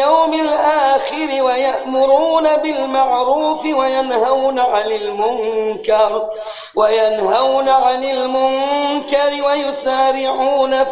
واليوم الآخر ويأمرون بالمعروف وينهون عن المنكر ويسارعون